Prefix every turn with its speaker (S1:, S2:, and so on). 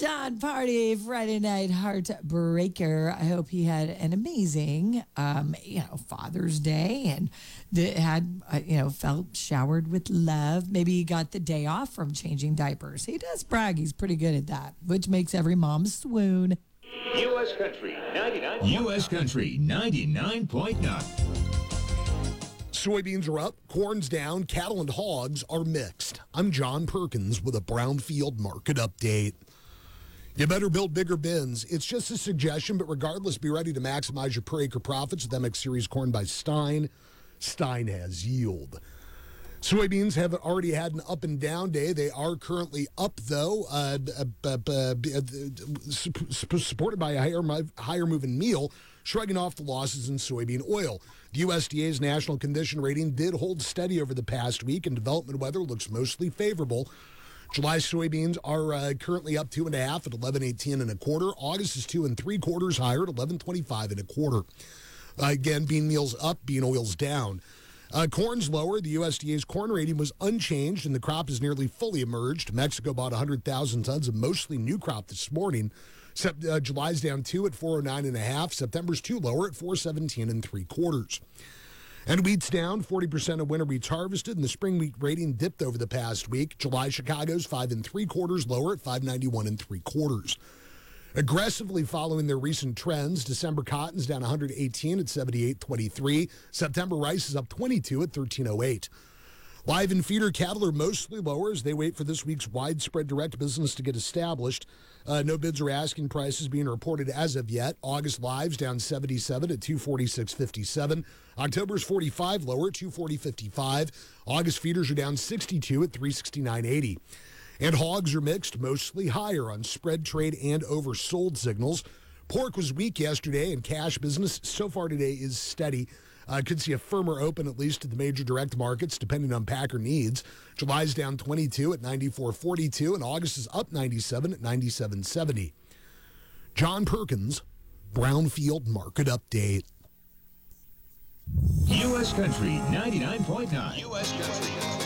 S1: John Party, Friday Night Heartbreaker. I hope he had an amazing, Father's Day and felt showered with love. Maybe he got the day off from changing diapers. He does brag. He's pretty good at that, which makes every mom swoon.
S2: U.S. Country 99. U.S. Country 99.9.
S3: Soybeans are up, corn's down, cattle and hogs are mixed. I'm John Perkins with a Brownfield market update. You better build bigger bins. It's just a suggestion, but regardless, be ready to maximize your per acre profits with MX Series corn by Stein. Stein has yield. Soybeans have already had an up and down day. They are currently up, though, supported by a higher moving meal, shrugging off the losses in soybean oil. The USDA's national condition rating did hold steady over the past week, and development weather looks mostly favorable. July soybeans are currently up 2.5 at 11.18 1/4. August is 2 3/4 higher at 11.25 1/4. Again, bean meal's up, bean oil's down. Corn's lower. The USDA's corn rating was unchanged, and the crop is nearly fully emerged. Mexico bought 100,000 tons of mostly new crop this morning. July's down 2 at 409 1/2. September's 2 lower at 417 3/4. And wheat's down 40% of winter wheat's harvested, and the spring wheat rating dipped over the past week. July Chicago's 5 3/4 lower at 591 3/4. Aggressively following their recent trends, December cotton's down 118 at 78.23. September rice is up 22 at 13.08. Live and feeder cattle are mostly lower as they wait for this week's widespread direct business to get established. No bids or asking prices being reported as of yet. August live's down 77 at 246.57. October's 45 lower at 240.55. August feeders are down 62 at 369.80. And hogs are mixed, mostly higher on spread trade and oversold signals. Pork was weak yesterday, and cash business so far today is steady. Could see a firmer open, at least to the major direct markets, depending on packer needs. July's down 22 at 94.42, and August is up 97 at 97.70. John Perkins, Brownfield Market Update.
S2: U.S. Country 99.9. U.S. Country.